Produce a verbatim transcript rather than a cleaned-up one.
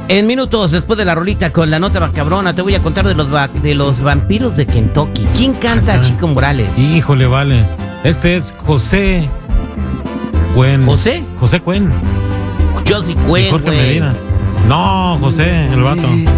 En minutos después de la rolita con la nota macabrona, te voy a contar de los va- de los vampiros de Kentucky. ¿Quién canta a Ajá. Chico Morales? Híjole, vale. Este es José Cuen. ¿José? José Cuen. Josie Y Cuen, Jorge güey. Medina. No, José, el vato.